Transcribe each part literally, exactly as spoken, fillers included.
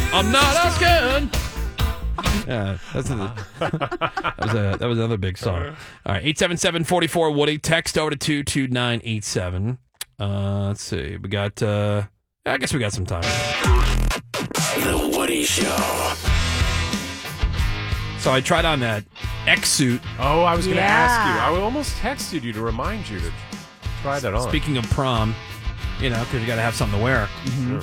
I'm not asking. Yeah, that's a, that was a that was another big song. All right, eight seven seven, four four, Woody. Text over to two two nine eight seven. Uh, let's see. We got, uh, I guess we got some time. The Woody Show. So I tried on that X suit. Oh, I was going to Yeah. ask you. I almost texted you to remind you to try that on. Speaking of prom, you know, because you got to have something to wear. Sure.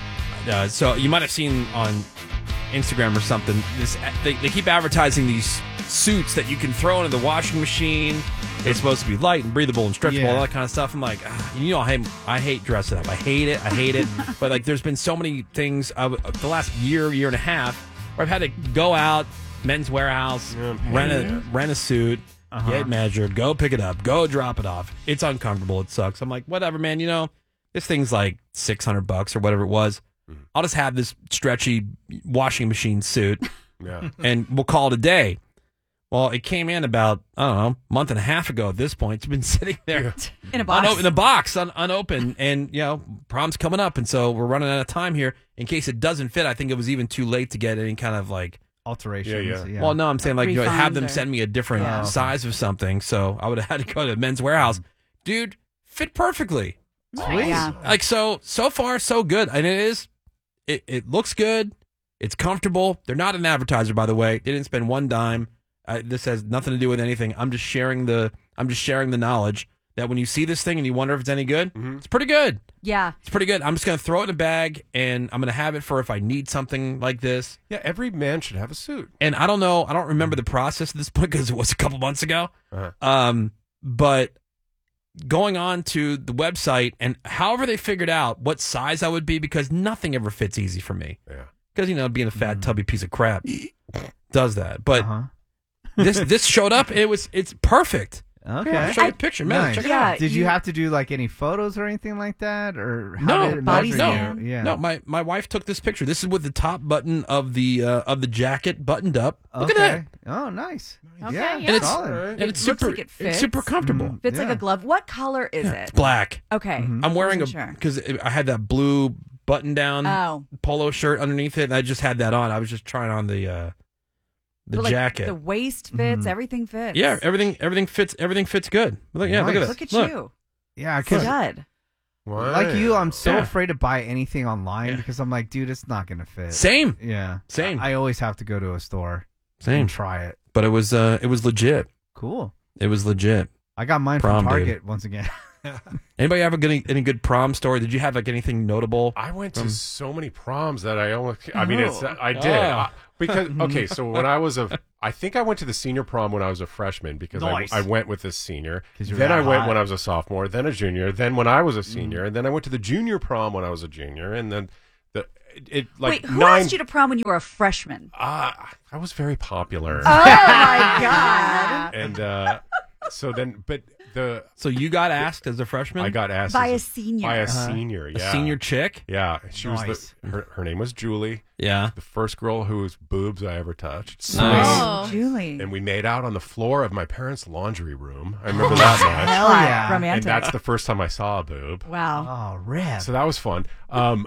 Uh, so you might have seen on Instagram or something, this they, they keep advertising these suits that you can throw into the washing machine. It's supposed to be light and breathable and stretchable, Yeah. all that kind of stuff. I'm like, ah, you know, I hate, I hate dressing up. I hate it. I hate it. But like, there's been so many things uh, the last year, year and a half, where I've had to go out, Men's Warehouse, Yeah, rent a yeah. rent a suit, get measured, go pick it up, go drop it off. It's uncomfortable. It sucks. I'm like, whatever, man. You know, this thing's like six hundred bucks or whatever it was. I'll just have this stretchy washing machine suit, Yeah. and we'll call it a day. Well, it came in about, I don't know, a month and a half ago at this point. It's been sitting there In a box. uno- in a box, un- unopened, and, you know, prom's coming up, and so we're running out of time here. In case it doesn't fit, I think it was even too late to get any kind of, like, alterations. Yeah, yeah. well, no, I'm saying, like, you know, have them Refunds or- send me a different Yeah. size of something, so I would have had to go to Men's Warehouse. Dude, fit perfectly. Nice. Yeah. Like, so, so far, so good. And it is, it, it looks good. It's comfortable. They're not an advertiser, by the way. They didn't spend one dime. Uh, this has nothing to do with anything. I'm just sharing the, I'm just sharing the knowledge that when you see this thing and you wonder if it's any good, Mhm. it's pretty good. Yeah. It's pretty good. I'm just going to throw it in a bag, and I'm going to have it for if I need something like this. Yeah, every man should have a suit. And I don't know, I don't remember the process at this point because it was a couple months ago. Uh-huh. Um, but going on to the website and however they figured out what size I would be, because nothing ever fits easy for me. Yeah. Because, you know, being a fat, tubby piece of crap does that. But Uh-huh. this this showed up. It was it's perfect. Okay. I'll show you a picture, man. Nice. Check it Yeah. out. Did you, you- have to do like any photos or anything like that, or how No, did it body measure scan. you? Yeah. No, my, my wife took this picture. This is with the top button of the uh, of the jacket buttoned up. Look okay. at that. Oh, nice. Okay, yeah, yeah. And it's solid. and It it's looks super like it it's fits. super comfortable. Mhm. Fits like Yeah. a glove. What color is Yeah, it? it's black. Okay. Mhm. I'm wearing a Wasn't sure. because I had that blue button down Oh. polo shirt underneath it, and I just had that on. I was just trying on the uh, the But, like, jacket. The waist fits. Mhm. Everything fits. Yeah, everything everything fits. Everything fits good. Look, yeah, look at Nice. this. Look at you. Yeah, because Stud. like you, I'm so Yeah. afraid to buy anything online Yeah. because I'm like, dude, it's not gonna fit. Same, Yeah, Same. I always have to go to a store same. and try it. But it was uh, it was legit. Cool. It was legit. I got mine Prom, from Target dude. once again. Anybody have a good, any, any good prom story? Did you have like anything notable? I went to From- so many proms that I almost. I mean, it's. I did Oh. I- because okay. So when I was a, I think I went to the senior prom when I was a freshman because Nice. I, I went with a senior. 'Cause you were Then that I went hot. when I was a sophomore. Then a junior. Then when I was a senior, and then I went to the junior prom when I was a junior. And then the it, it like Wait, who nine. asked you to prom when you were a freshman? Ah, I was very popular. Oh my god! And uh, so then, but the So you got asked as a freshman? I got asked By as a senior. by a Uh-huh. senior. a Yeah, senior chick. Yeah, she Nice. was the her, her name was Julie. Yeah. The first girl whose boobs I ever touched. Nice. Oh, Julie. And we made out on the floor of my parents' laundry room. I remember that much. Hell yeah. And Romantic. that's the first time I saw a boob. wow. Oh, rip. So that was fun. Um,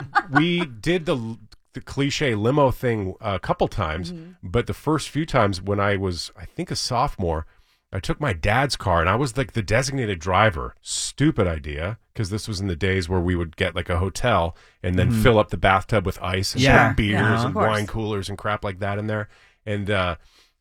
we did the the cliche limo thing a couple times, Mm-hmm. but the first few times when I was, I think, a sophomore, I took my dad's car and I was like the designated driver. Stupid idea, because this was in the days where we would get like a hotel and then fill up the bathtub with ice and Yeah. put beers Yeah, of and course. wine coolers and crap like that in there. And uh,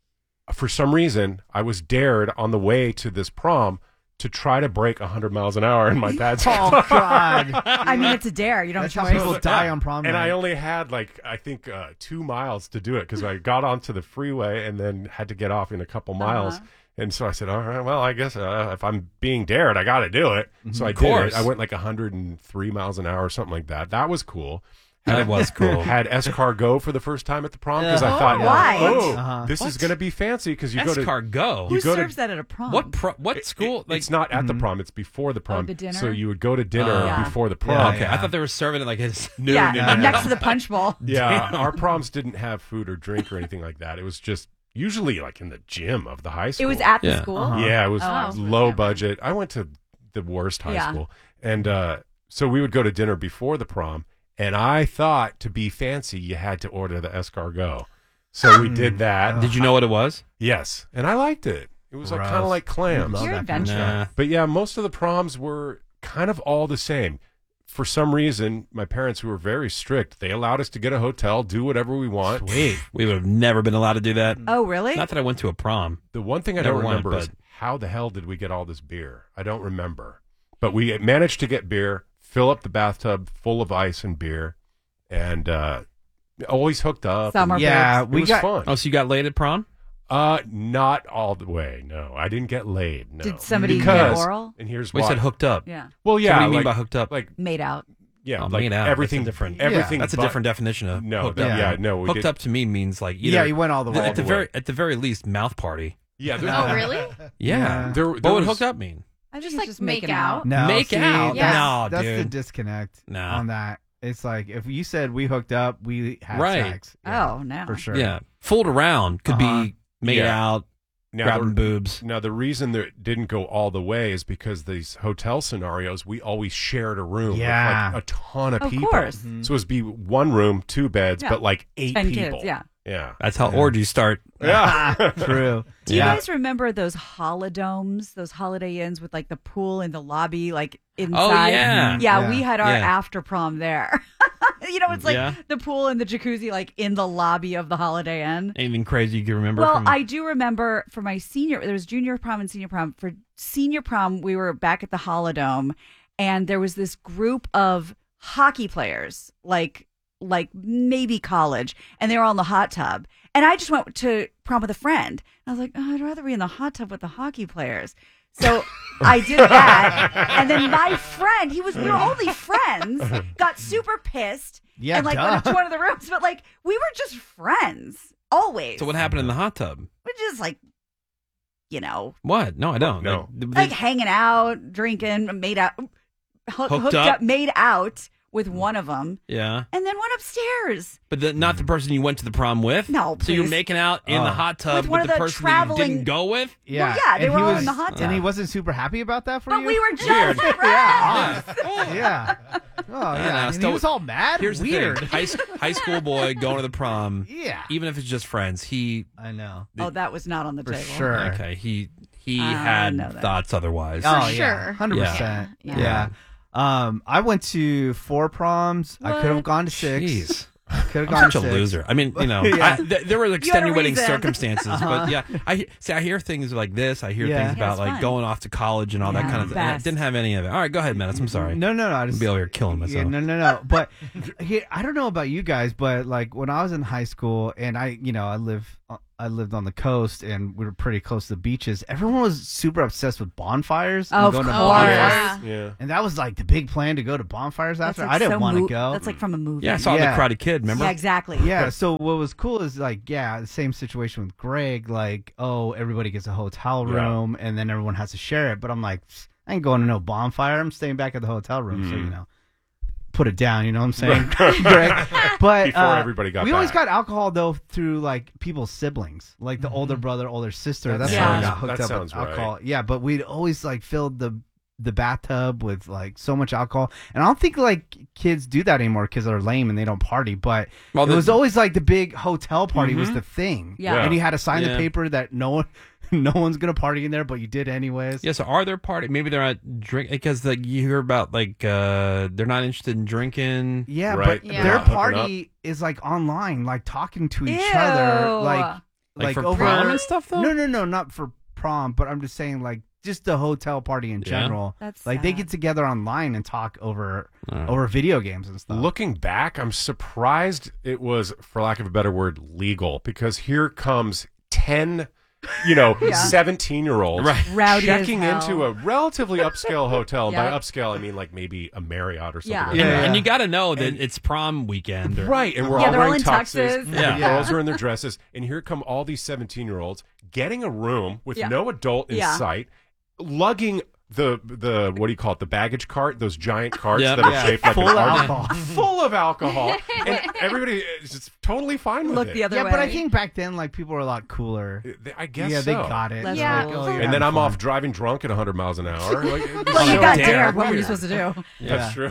for some reason, I was dared on the way to this prom to try to break one hundred miles an hour in my dad's car. Oh God. I mean, it's a dare. You don't That's have how a choice. people die on prom And night. I only had like I think uh, two miles to do it because I got onto the freeway and then had to get off in a couple miles. Uh-huh. And so I said, all right, well, I guess uh, if I'm being dared, I got to do it. So I Of did course. it. I went like one hundred three miles an hour or something like that. That was cool. That was cool. Had Escargot for the first time at the prom because I Oh, thought, why? oh, Uh-huh. this is going to be fancy because you go to Escargot. Who you go to- serves that at a prom? What pro, what It- school? it- like it's not at the prom; it's before the prom. the dinner? So you would go to dinner Oh. Yeah. before the Yeah, prom. okay, I thought they were serving it like his. No, yeah, no, no, no. next to the punch bowl. Yeah, Damn. our proms didn't have food or drink or anything like that. It was just usually like in the gym of the high school. It was at the Yeah. school. Uh-huh. Yeah, it was Oh. low budget. I went to the worst high Yeah. school, and uh, so we would go to dinner before the prom. And I thought to be fancy, you had to order the escargot. So we did that. Did you know what it was? Yes. And I liked it. It was like Gross. kind of like clams. Love You're that kind of adventurous. stuff. But yeah, most of the proms were kind of all the same. For some reason, my parents, who were very strict, they allowed us to get a hotel, do whatever we want. Sweet. We would have never been allowed to do that. Oh, really? Not that I went to a prom. The one thing I Never don't wanted, remember is but- how the hell did we get all this beer? I don't remember. But we managed to get beer, fill up the bathtub full of ice and beer, and uh, always hooked up. Summer Yeah, It we was got. fun. Oh, so you got laid at prom? Uh, not all the way. No, I didn't get laid. No. Did somebody because, get oral? And here's We why. said hooked up. Yeah. Well, So yeah. what do you mean like, by hooked up? Like, Made out. yeah, Oh, like made out. everything That's a different- Everything. That's a but- different definition of No, hooked that, up. yeah, no. We Hooked did, up to me means like either Yeah, you went all the way. at the the very way. at the very least mouth party. Yeah. There, Oh, really? Yeah. Yeah. There, there What would was- hooked up mean? I Just think like it's make making out. No, Make see, out? That's, No, that's the dude. disconnect Nah. on that. It's like if you said we hooked up, we had Right. sex. Yeah, Oh, no. for sure. Yeah. Fooled around could Uh-huh. be made Yeah. out, Now, grabbing the, boobs. now, the reason that it didn't go all the way is because these hotel scenarios, we always shared a room Yeah. with like a ton of, Of people. course. So it was be one room, two beds, Yeah. but like eight Ten people. kids, yeah. Yeah. That's how Yeah. orgies start. Yeah. True. Do you yeah. guys remember those holodomes, those Holiday Inns with like the pool in the lobby, like inside? Oh, yeah. Yeah, Yeah. we had our Yeah. after prom there. You know, it's like Yeah. the pool and the jacuzzi, like in the lobby of the Holiday Inn. Anything crazy you can remember Well, from I do remember for my senior, there was junior prom and senior prom. For senior prom, we were back at the Holodome, and there was this group of hockey players, like like maybe college, and they were all in the hot tub. And I just went to prom with a friend. I was like, oh, I'd rather be in the hot tub with the hockey players. So I did that, and then my friend, he was we were only friends, got super pissed, Yeah, and like duh. went into one of the rooms. But like we were just friends always. So what happened in the hot tub? We're just like, you know, What? No, I don't. No. Like, like hanging out, drinking, made out, hook, Hooked hooked, up? up, made out with one of them, yeah. and then went upstairs. But the, not the person you went to the prom with? No, So you're please. making out in Oh. the hot tub With with, one of the the person that you traveling- didn't go with? Yeah. Well, yeah, they And were he all was- in the hot And he tub. wasn't super happy about that for But you? we were just Weird. friends. Yeah. yeah. Oh, Yeah, yeah. no, And still- he was all mad. Here's the Weird. thing. High, s- high school boy going to the prom, Yeah. even if it's just friends, he, I know. Oh, that was not on the For table. sure. okay, he he I had know that. thoughts otherwise. Oh, sure. yeah. one hundred percent. Yeah. Yeah. Yeah. Um, I went to four proms. I could have What? gone to six. Jeez. Could have I'm gone such to a six. loser. I mean, you know, Yeah. I, th- there were extenuating reason. circumstances, Uh-huh. but yeah, I he- see. I hear things like this. I hear Yeah. things Yeah, about it's like fun. going off to college and all that Yeah, kind of thing. I best. didn't have any of it. All right, go ahead, Menace. I'm sorry. No, no, no. I I'd just, be over here killing myself. Yeah, no, no, no. But here, I don't know about you guys, but like when I was in high school, and I, you know, I live, I lived on the coast, and we were pretty close to the beaches. Everyone was super obsessed with bonfires. and Of going to course. bonfires. Yeah. Yeah. And that was like the big plan to go to bonfires That's after. like I didn't so want to mo- go. That's like from a movie. Yeah, I saw Yeah. the Karate Kid. Remember? Yeah, exactly. Yeah, so what was cool is like, yeah, the same situation with Greg. Like, oh, everybody gets a hotel Yeah. room, and then everyone has to share it. But I'm like, I ain't going to no bonfire. I'm staying back at the hotel room. So Mhm. you know, put it down. You know what I'm saying, Greg? But Before uh, everybody got we always back. got alcohol though through like people's siblings, like the older brother, older sister. That's Yeah. how we got That hooked up sounds with right. alcohol. Yeah, but we'd always like filled the the bathtub with like so much alcohol, and I don't think like kids do that anymore because they're lame and they don't party. But Well, it the- was always like the big hotel party was Mhm. the thing. Yeah. Yeah. And you had to sign Yeah. the paper that no one, no one's gonna party in there, but you did anyways. Yeah, so are there party? Maybe they're not drink because like you hear about like uh they're not interested in drinking. Yeah, Right. but Yeah. their Hooking party is like online, like talking to each Ew. other, like Like, like for over. prom and stuff though. No, no, no, not for prom, but I'm just saying like just the hotel party in Yeah. general. That's Like they sad. get together online and talk over Oh. over video games and stuff. Looking back, I'm surprised it was, for lack of a better word, legal. Because here comes ten, you know, Yeah. seventeen year olds Right. Rowdy as checking hell. into a relatively upscale hotel. And Yep. by upscale, I mean like maybe a Marriott or something Yeah. like Yeah, And, that. and you got to know that it's prom weekend. Or, Right, and we're Yeah, all they're all wearing in tuxes. tuxes. The Yeah. girls are in their dresses, and here come all these seventeen-year-olds getting a room with Yeah. no adult in Yeah. sight, lugging the the what do you call it? The baggage cart, those giant carts Yeah. that are Yeah. shaped like Full an of arm, alcohol. full of alcohol, and everybody is just totally fine with Look it. the other yeah, way. but I think back then like people were a lot cooler. They- I guess yeah, so. they got it. Less Yeah. rules. oh, you're And having then I'm fun. off driving drunk at one hundred miles an hour. Like, it's Well, you so got damn dinner. What were you weird. supposed to do? That's Yeah. true.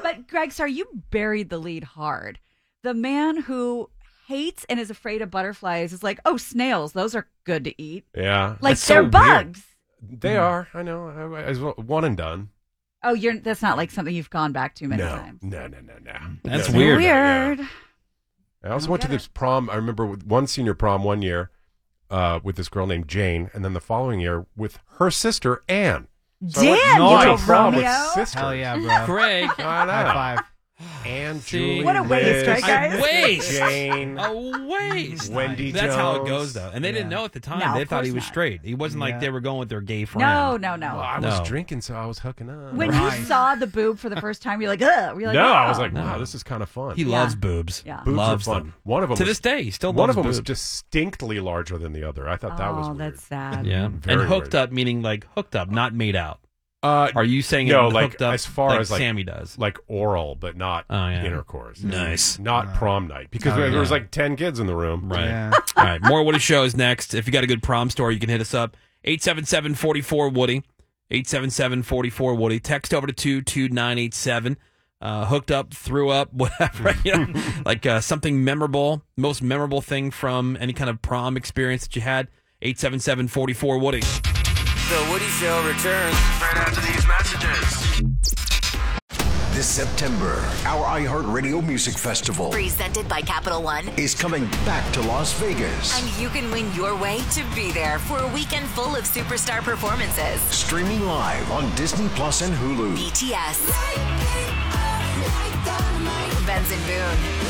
But Greg, sorry, you buried the lead hard. The man who hates and is afraid of butterflies is like, oh, snails, those are good to eat. Yeah. Like That's so they're weird. bugs. They are. I know. I, I, as well, one and done. Oh, you're that's not like something you've gone back to many no. times. no, no, no, no. That's No. weird. Weird. I also went to this prom. I remember with one senior prom one year uh, with this girl named Jane, and then the following year with her sister Anne. So I went Damn, to you a went prom with Romeo? sisters. Hell yeah, bro. Greg, I know. High five. Anne, See? Julie, What a waste, Liz, right, guys? A waste. Jane, a waste. Wendy That's how it Jones. goes, though. And they didn't Yeah. know at the time. No, they of thought he course was not. straight. He wasn't like Yeah. they were going with their gay friend. No, no, no. Well, I No. was drinking, so I was hooking up. When Right. you saw the boob for the first time, you're like, ugh. You're like, no, oh. I was like, No. wow, this is kind of fun. He Yeah. loves boobs. Yeah. Boobs loves are fun. them. One of them To was, this day, he still one loves of them was boobs. distinctly larger than the other. I thought that was Oh, weird. that's sad. Yeah. Very and hooked weird. up meaning like hooked up, not made out. Uh, Are you saying no, it like hooked up as far like as like Sammy does? like oral, but not Oh, yeah. intercourse. Nice. Not prom night because Oh, there yeah. was like ten kids in the room. Right. Yeah. All right. More Woody Show is next. If you got a good prom story, you can hit us up. eight seven seven, four four, Woody. eight seven seven, four four, Woody. Text over to two two nine eight seven. Uh, hooked up, threw up, whatever. You know, like uh, something memorable, most memorable thing from any kind of prom experience that you had. eight seven seven, four four, Woody. The Woody Show returns Right after these messages. This September, our iHeartRadio Music Festival Presented by Capital One. is coming back to Las Vegas. And you can win your way to be there for a weekend full of superstar performances. Streaming live on Disney Plus and Hulu. B T S. Benson Boone.